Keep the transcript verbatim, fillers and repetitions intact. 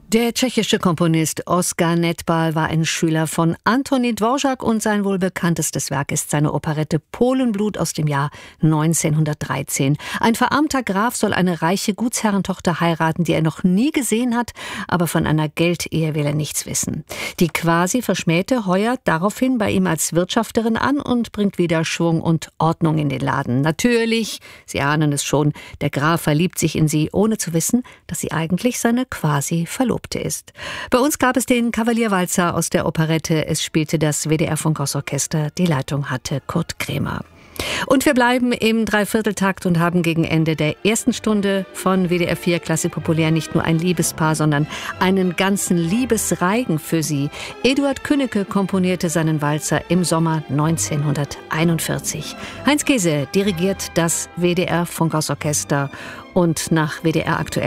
Der tschechische Komponist Oskar Netbal war ein Schüler von Antonín Dvořák und sein wohl bekanntestes Werk ist seine Operette Polenblut aus dem Jahr neunzehnhundertdreizehn. Ein verarmter Graf soll eine reiche Gutsherrentochter heiraten, die er noch nie gesehen hat, aber von einer Geldehe will er nichts wissen. Die quasi Verschmähte heuert daraufhin bei ihm als Wirtschafterin an und bringt wieder Schwung und Ordnung in den Laden. Natürlich, Sie ahnen es schon, der Graf verliebt sich in sie, ohne zu wissen, dass sie eigentlich seine quasi Verlobte ist. Bei uns gab es den Kavalierwalzer aus der Operette. Es spielte das W D R-Funkhaus-Orchester. Die Leitung hatte Kurt Krämer. Und wir bleiben im Dreivierteltakt und haben gegen Ende der ersten Stunde von W D R vier Klassik Populär nicht nur ein Liebespaar, sondern einen ganzen Liebesreigen für sie. Eduard Künneke komponierte seinen Walzer im Sommer neunzehnhunderteinundvierzig. Heinz Käse dirigiert das W D R-Funkhausorchester und nach W D R aktuell